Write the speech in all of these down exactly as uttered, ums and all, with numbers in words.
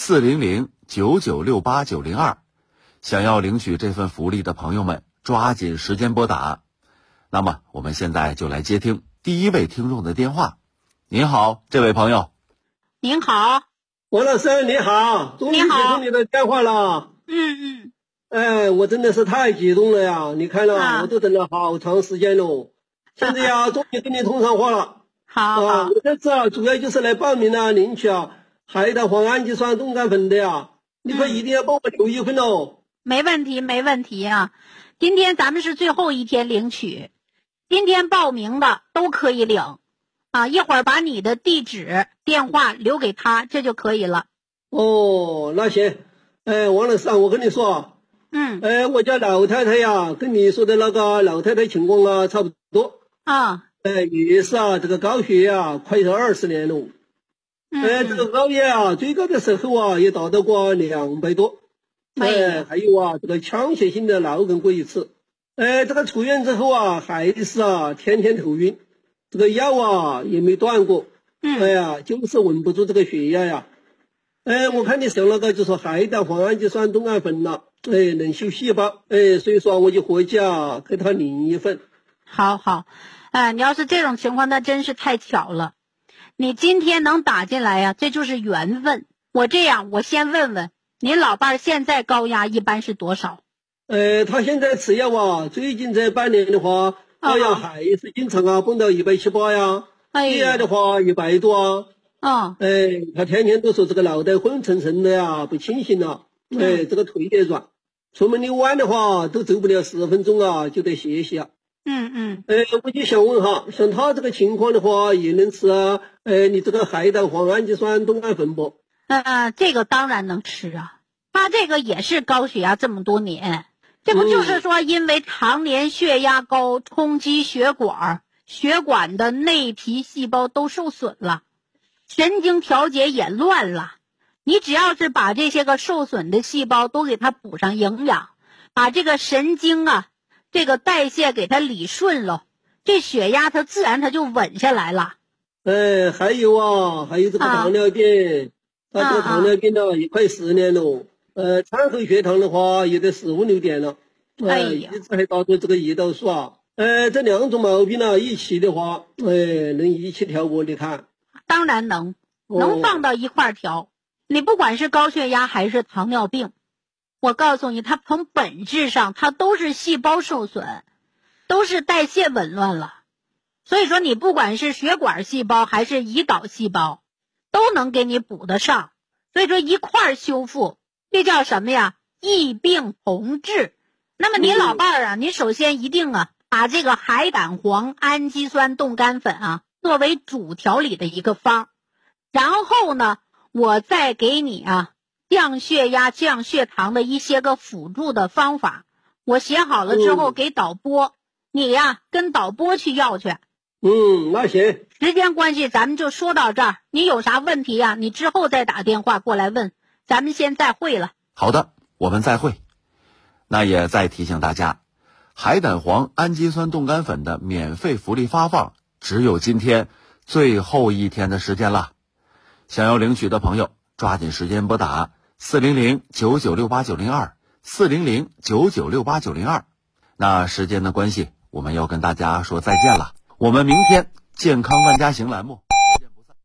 四零零九九六八九零二。想要领取这份福利的朋友们，抓紧时间拨打。那么我们现在就来接听第一位听众的电话。您好，这位朋友。 您好， 王老师你好，终于接通你的电话了。 嗯嗯。 哎，我真的是太激动了呀！你看了，啊、我都等了好长时间了，现在呀，终于跟你通上话了。 好，好啊，我这次啊，主要就是来报名啊，领取啊海胆黄氨基酸冻干粉的呀，你可一定要帮我留一份哦。 没问题，没问题啊！今天咱们是最后一天领取，今天报名的都可以领啊！一会儿把你的地址、电话留给他，这就可以了。 哦，那行。哎，王老师啊，我跟你说。 嗯， 哎，我家老太太呀，跟你说的那个老太太情况啊，差不多啊。 哎，也是啊，这个高血压快是二十年了。 嗯， 哎，这个高血压最高的时候啊，也达到过两百多。哎，还有啊，这个枪械性的脑梗过一次。哎，这个出院之后啊，还是啊，天天头晕，这个药啊也没断过。 嗯， 哎呀，就是稳不住这个血压呀。哎，我看你上那个就说海胆黄氨基酸冻干粉了。哎，能修细胞，哎，所以说我就回家给他领一份。 好好，哎，你要是这种情况，那真是太巧了。你今天能打进来呀、啊，这就是缘分。我这样，我先问问您老伴儿现在高压一般是多少？ 呃，他现在吃药啊，最近这半年的话，高压还是经常啊蹦到一百七八呀，低压的话一百多啊。 啊， 哎，他天天都说这个脑袋昏沉沉的呀，不清醒了，哎，这个腿也软。出门遛弯的话都走不了十分钟啊，就得歇息啊。 嗯嗯。 呃，我就想问哈，像他这个情况的话，也能吃啊？呃，你这个海胆黄氨基酸冻干粉不？ 呃，这个当然能吃啊。他这个也是高血压这么多年，这不就是说因为常年血压高，冲击血管，血管的内皮细胞都受损了，神经调节也乱了。你只要是把这些个受损的细胞都给它补上营养，把这个神经啊，这个代谢给它理顺了，这血压它自然它就稳下来了。 哎，还有啊，还有这个糖尿病，他、啊、这个糖尿病呢也快十年了，呃，餐后血糖的话也得十五六点了，呃、 哎呀， 一直还打着这个胰岛素啊，呃，这两种毛病呢一起的话，哎，能一起调不？你看， 当然能，能放到一块调。哦，你不管是高血压还是糖尿病，我告诉你，它从本质上它都是细胞受损，都是代谢紊乱了。所以说你不管是血管细胞还是胰岛细胞，都能给你补得上。所以说一块修复，这叫什么呀？异病同治。那么你老伴儿啊，你首先一定啊，把这个海胆黄氨基酸冻干粉啊作为主调理的一个方，然后呢我再给你啊降血压降血糖的一些个辅助的方法，我写好了之后给导播，嗯、你呀跟导播去要去。 嗯，那行。 时间关系咱们就说到这儿，你有啥问题呀你之后再打电话过来问，咱们先再会了。 好的，我们再会。那也再提醒大家，海胆黄氨基酸冻干粉的免费福利发放只有今天最后一天的时间了。想要领取的朋友抓紧时间拨打四零零九九六八九零二 四零零九九六八九零二。那时间的关系，我们要跟大家说再见了。我们明天健康万家行栏目不见不散。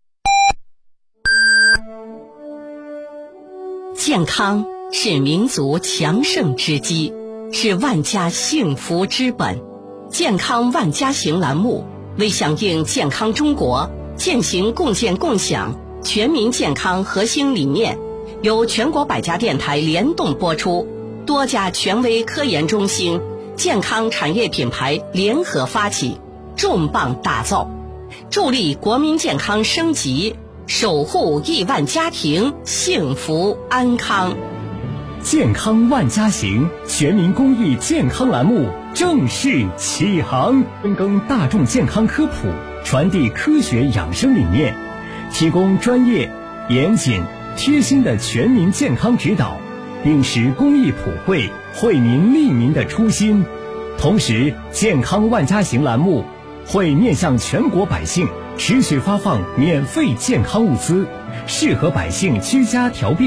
健康是民族强盛之基，是万家幸福之本。健康万家行栏目为响应健康中国践行共建共享全民健康核心理念，由全国百家电台联动播出，多家权威科研中心、健康产业品牌联合发起，重磅打造，助力国民健康升级，守护亿万家庭幸福安康。 健康万家行全民公益健康栏目正式启航，深耕大众健康科普，传递科学养生理念，提供专业、严谨、贴心的全民健康指导，秉持公益普惠、惠民利民的初心。同时，健康万家行栏目会面向全国百姓持续发放免费健康物资，适合百姓居家调病。